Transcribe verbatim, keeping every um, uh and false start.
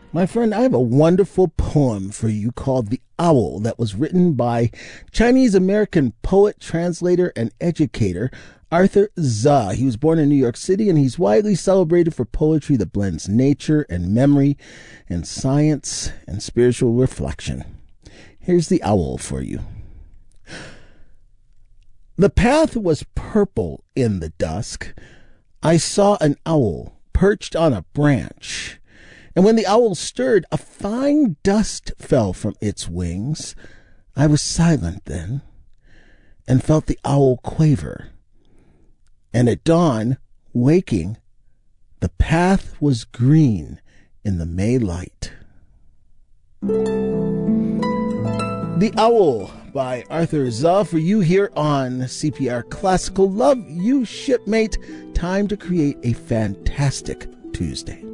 My friend, I have a wonderful poem for you called The Owl that was written by Chinese-American poet, translator, and educator Arthur Za. He was born in New York City, and he's widely celebrated for poetry that blends nature and memory and science and spiritual reflection. Here's The Owl for you. The path was purple in the dusk. I saw an owl perched on a branch. And when the owl stirred, a fine dust fell from its wings. I was silent then, and felt the owl quaver. And at dawn, waking, the path was green in the May light. The Owl by Arthur Za for you here on C P R Classical. Love you, shipmate. Time to create a fantastic Tuesday.